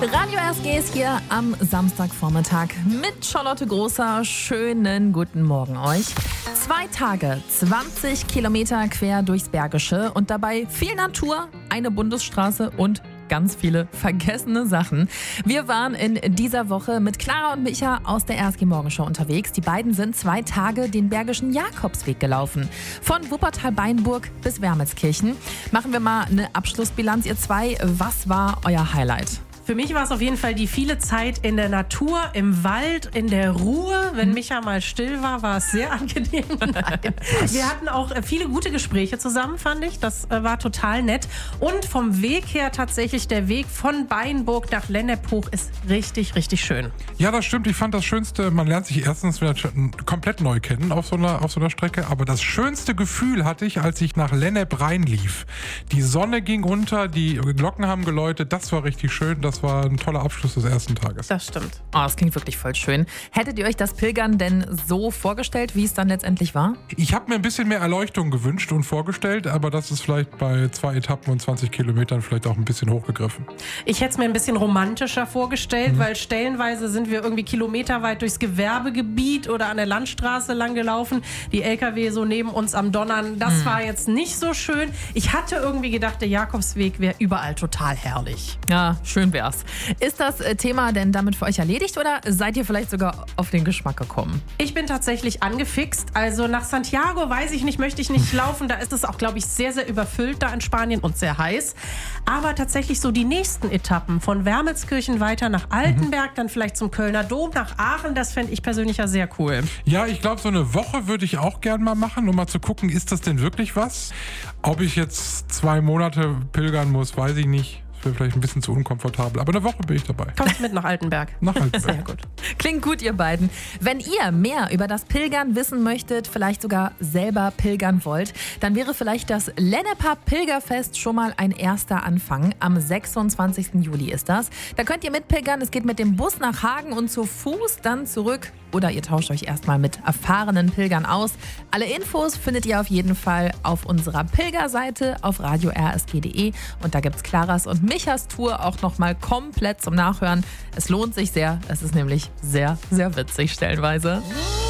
Radio RSG ist hier am Samstagvormittag mit Charlotte Großer. Schönen guten Morgen euch. 2 Tage, 20 Kilometer quer durchs Bergische und dabei viel Natur, eine Bundesstraße und ganz viele vergessene Sachen. Wir waren in dieser Woche mit Clara und Micha aus der RSG Morgenshow unterwegs. Die beiden sind 2 Tage den Bergischen Jakobsweg gelaufen. Von Wuppertal-Beinburg bis Wermelskirchen. Machen wir mal eine Abschlussbilanz, ihr zwei. Was war euer Highlight? Für mich war es auf jeden Fall die viele Zeit in der Natur, im Wald, in der Ruhe. Wenn Micha mal still war es sehr angenehm. Nein. Wir hatten auch viele gute Gespräche zusammen, fand ich. Das war total nett. Und vom Weg her tatsächlich, der Weg von Beinburg nach Lennep hoch ist richtig, richtig schön. Ja, das stimmt. Ich fand das Schönste, man lernt sich erstens wieder komplett neu kennen auf so einer Strecke. Aber das schönste Gefühl hatte ich, als ich nach Lennep reinlief. Die Sonne ging unter, die Glocken haben geläutet. Das war richtig schön. Das war ein toller Abschluss des ersten Tages. Das stimmt. Oh, das klingt wirklich voll schön. Hättet ihr euch das Pilgern denn so vorgestellt, wie es dann letztendlich war? Ich habe mir ein bisschen mehr Erleuchtung gewünscht und vorgestellt, aber das ist vielleicht bei 2 Etappen und 20 Kilometern vielleicht auch ein bisschen hochgegriffen. Ich hätte es mir ein bisschen romantischer vorgestellt, weil stellenweise sind wir irgendwie kilometerweit durchs Gewerbegebiet oder an der Landstraße lang gelaufen. Die LKW so neben uns am Donnern. Das war jetzt nicht so schön. Ich hatte irgendwie gedacht, der Jakobsweg wäre überall total herrlich. Ja, schön wär's. Ist das Thema denn damit für euch erledigt oder seid ihr vielleicht sogar auf den Geschmack gekommen? Ich bin tatsächlich angefixt. Also nach Santiago, weiß ich nicht, möchte ich nicht laufen. Da ist es auch, glaube ich, sehr, sehr überfüllt da in Spanien und sehr heiß. Aber tatsächlich so die nächsten Etappen von Wermelskirchen weiter nach Altenberg, dann vielleicht zum Kölner Dom, nach Aachen, das fände ich persönlich ja sehr cool. Ja, ich glaube, so eine Woche würde ich auch gern mal machen, um mal zu gucken, ist das denn wirklich was? Ob ich jetzt 2 Monate pilgern muss, weiß ich nicht. Wäre vielleicht ein bisschen zu unkomfortabel, aber eine Woche bin ich dabei. Kommst mit nach Altenberg? Nach Altenberg. Sehr gut. Klingt gut, ihr beiden. Wenn ihr mehr über das Pilgern wissen möchtet, vielleicht sogar selber pilgern wollt, dann wäre vielleicht das Lenneper Pilgerfest schon mal ein erster Anfang. Am 26. Juli ist das. Da könnt ihr mitpilgern. Es geht mit dem Bus nach Hagen und zu Fuß dann zurück. Oder ihr tauscht euch erstmal mit erfahrenen Pilgern aus. Alle Infos findet ihr auf jeden Fall auf unserer Pilgerseite auf radio-rsg.de. Und da gibt's Claras und Michas Tour auch nochmal komplett zum Nachhören. Es lohnt sich sehr. Es ist nämlich sehr, sehr witzig stellenweise.